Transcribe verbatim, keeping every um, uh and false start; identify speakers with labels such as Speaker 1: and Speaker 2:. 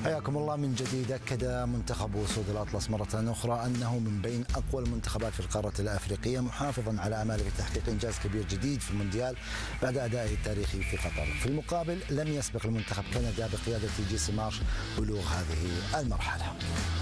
Speaker 1: حياكم الله من جديد. أكد منتخب أسود الأطلس مرة أخرى أنه من بين أقوى المنتخبات في القارة الأفريقية، محافظا على أماله بتحقيق إنجاز كبير جديد في المونديال بعد أدائه التاريخي في قطر. في المقابل لم يسبق المنتخب كندا بقيادة جيسي مارش بلوغ هذه المرحلة.